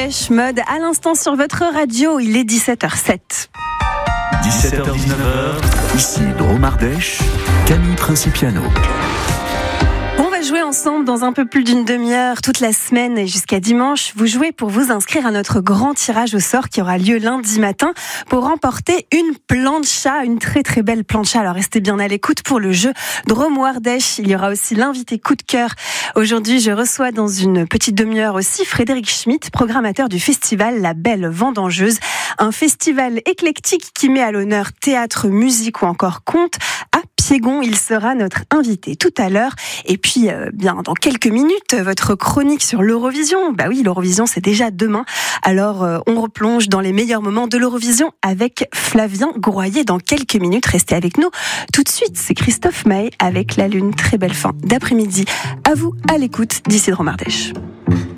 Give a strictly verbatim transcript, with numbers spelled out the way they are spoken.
Dépêche Mode à l'instant sur votre radio, il est dix-sept heures sept. dix-sept heures dix-neuf heures, ici Drôme Ardèche, Camille Principiano. On va jouer ensemble dans un peu plus d'une demi-heure, toute la semaine et jusqu'à dimanche. Vous jouez pour vous inscrire à notre grand tirage au sort qui aura lieu lundi matin pour remporter une plancha, une très très belle plancha. Alors restez bien à l'écoute pour le jeu Drôme Ardèche. Il y aura aussi l'invité coup de cœur. Aujourd'hui, je reçois dans une petite demi-heure aussi Frédéric Schmitt, programmateur du festival La Belle Vendangeuse. Un festival éclectique qui met à l'honneur théâtre, musique ou encore conte. À Piégon, il sera notre invité tout à l'heure. Et puis, euh, bien dans quelques minutes, votre chronique sur l'Eurovision. Bah oui, l'Eurovision, c'est déjà demain. Alors, euh, on replonge dans les meilleurs moments de l'Eurovision avec Flavien Groyer dans quelques minutes. Restez avec nous. Tout de suite, c'est Christophe Maé avec La Lune. Très belle fin d'après-midi. À vous, à l'écoute d'ici Drôme Ardèche.